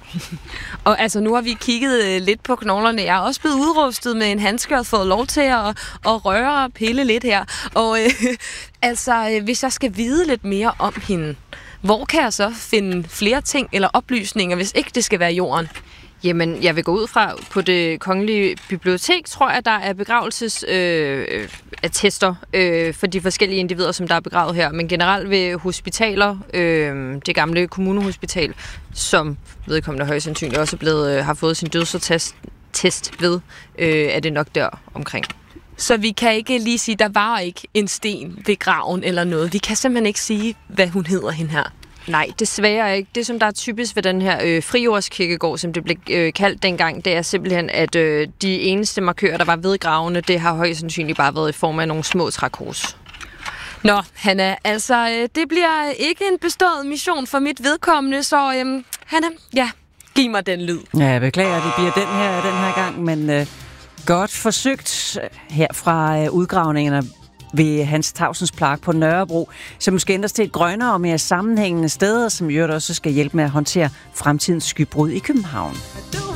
Og altså, nu har vi kigget lidt på knoglerne. Jeg er også blevet udrustet med en handske og fået lov til at røre og pille lidt her. Og altså, hvis jeg skal vide lidt mere om hende, hvor kan jeg så finde flere ting eller oplysninger, hvis ikke det skal være jorden? Jamen, jeg vil gå ud fra på Det Kongelige Bibliotek, tror jeg, der er begravelsesattester for de forskellige individer, som der er begravet her. Men generelt ved hospitaler, det gamle kommunehospital, som vedkommende højst sandsynligt også har fået sin dødsattest ved, er det nok der omkring. Så vi kan ikke lige sige, der var ikke en sten ved graven eller noget. Vi kan simpelthen ikke sige, hvad hun hedder, hende her. Nej, desværre ikke. Det, som der er typisk ved den her frijordskirkegård, som det blev kaldt dengang, det er simpelthen, at de eneste markører, der var ved gravene, det har højst sandsynligt bare været i form af nogle små trækors. Nå, Hanna, altså, det bliver ikke en bestået mission for mit vedkommende, så Hanna, ja, giv mig den lyd. Ja, jeg beklager, det bliver den her gang, men godt forsøgt her fra udgravningerne ved Hans Tavsens Park på Nørrebro, som måske ændres til et grønnere og mere sammenhængende sted, som i øvrigt også skal hjælpe med at håndtere fremtidens skybrud i København.